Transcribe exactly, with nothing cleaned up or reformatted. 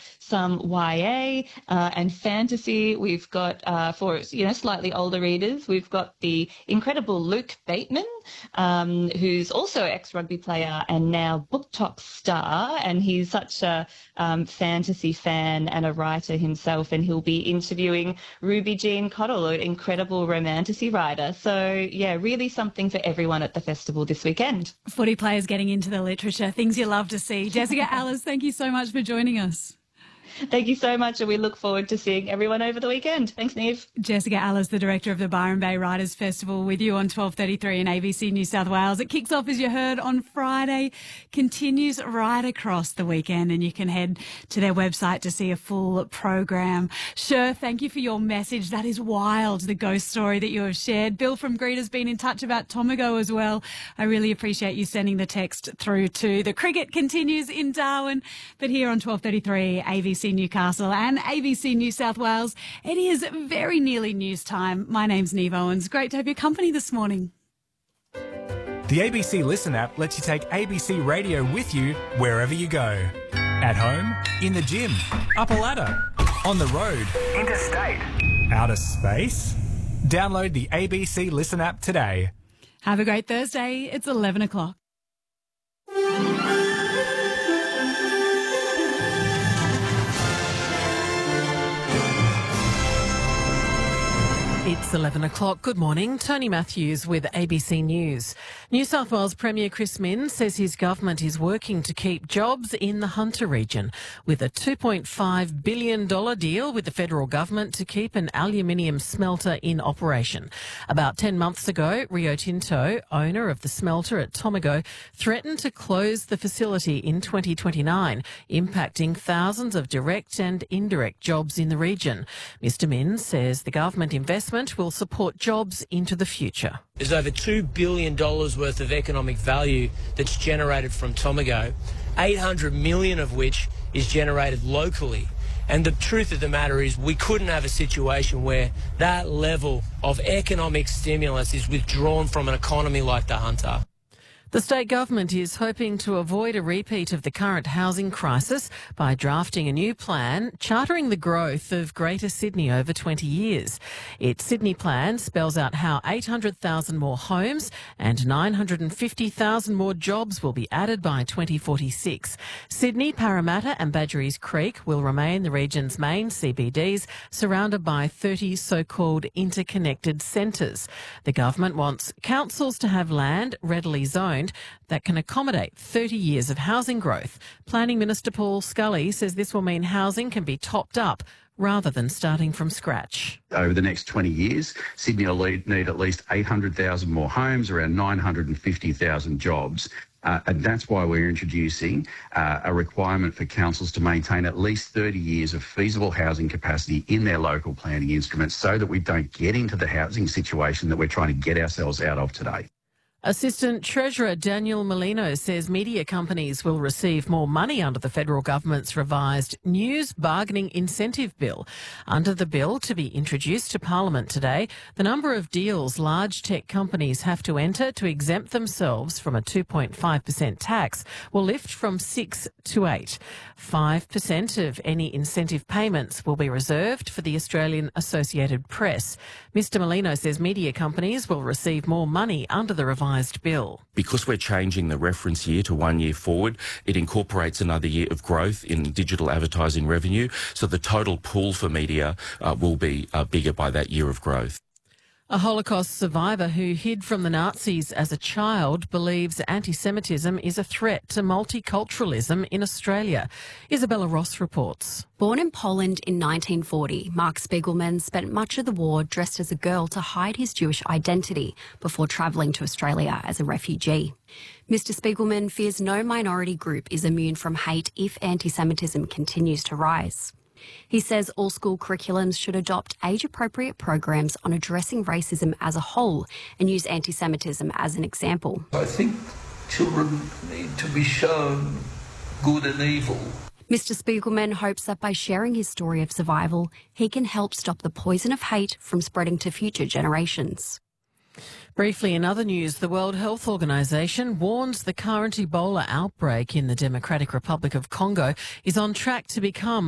some Y A uh, and fantasy. We've got, uh, for you know slightly older readers, we've got the incredible Luke Bateman, um, who's also ex-rugby player and now BookTok star, and he's such a um, fantasy fan and a writer himself, and he'll be interviewing Ruby Jean Cottle, an incredible romantasy writer. So, yeah, really something for everyone at the festival this weekend. Footy players getting into the literature, things you love to see. Jessica Alice, thank you so much for joining us. Thank you so much, and we look forward to seeing everyone over the weekend. Thanks, Neve. Jessica Alice, the director of the Byron Bay Writers Festival, with you on twelve thirty-three and A B C New South Wales. It kicks off, as you heard, on Friday, continues right across the weekend, and you can head to their website to see a full program. Sure, thank you for your message. That is wild, the ghost story that you have shared. Bill from Greed has been in touch about Tomago as well. I really appreciate you sending the text through too. The cricket continues in Darwin, but here on twelve thirty-three, A B C Newcastle and A B C New South Wales, it is very nearly news time. My name's Neve Owens. Great to have your company this morning. The A B C Listen app lets you take A B C Radio with you wherever you go. At home, in the gym, up a ladder, on the road, interstate, outer space. Download the A B C Listen app today. Have a great Thursday. It's eleven o'clock. It's eleven o'clock. Good morning. Tony Matthews with A B C News. New South Wales Premier Chris Minns says his government is working to keep jobs in the Hunter region with a two point five billion dollars deal with the federal government to keep an aluminium smelter in operation. About ten months ago, Rio Tinto, owner of the smelter at Tomago, threatened to close the facility in twenty twenty-nine, impacting thousands of direct and indirect jobs in the region. Mister Minns says the government investment will support jobs into the future. There's over two billion dollars worth of economic value that's generated from Tomago, eight hundred million dollars of which is generated locally. And the truth of the matter is we couldn't have a situation where that level of economic stimulus is withdrawn from an economy like the Hunter. The state government is hoping to avoid a repeat of the current housing crisis by drafting a new plan chartering the growth of Greater Sydney over twenty years. Its Sydney plan spells out how eight hundred thousand more homes and nine hundred fifty thousand more jobs will be added by twenty forty-six. Sydney, Parramatta and Badgerys Creek will remain the region's main C B Ds, surrounded by thirty so-called interconnected centres. The government wants councils to have land readily zoned that can accommodate thirty years of housing growth. Planning Minister Paul Scully says this will mean housing can be topped up rather than starting from scratch. Over the next twenty years, Sydney will need at least eight hundred thousand more homes, around nine hundred fifty thousand jobs. Uh, and that's why we're introducing uh, a requirement for councils to maintain at least thirty years of feasible housing capacity in their local planning instruments so that we don't get into the housing situation that we're trying to get ourselves out of today. Assistant Treasurer Daniel Molino says media companies will receive more money under the federal government's revised News Bargaining Incentive Bill. Under the bill to be introduced to Parliament today, the number of deals large tech companies have to enter to exempt themselves from a two point five percent tax will lift from six to eight. five percent of any incentive payments will be reserved for the Australian Associated Press. Mister Molino says media companies will receive more money under the revised bill. Because we're changing the reference year to one year forward, it incorporates another year of growth in digital advertising revenue, so the total pool for media uh, will be uh, bigger by that year of growth. A Holocaust survivor who hid from the Nazis as a child believes anti-Semitism is a threat to multiculturalism in Australia. Isabella Ross reports. Born in Poland in nineteen forty, Mark Spiegelman spent much of the war dressed as a girl to hide his Jewish identity before travelling to Australia as a refugee. Mister Spiegelman fears no minority group is immune from hate if anti-Semitism continues to rise. He says all school curriculums should adopt age-appropriate programs on addressing racism as a whole and use anti-Semitism as an example. I think children need to be shown good and evil. Mister Spiegelman hopes that by sharing his story of survival, he can help stop the poison of hate from spreading to future generations. Briefly, in other news, the World Health Organization warns the current Ebola outbreak in the Democratic Republic of Congo is on track to become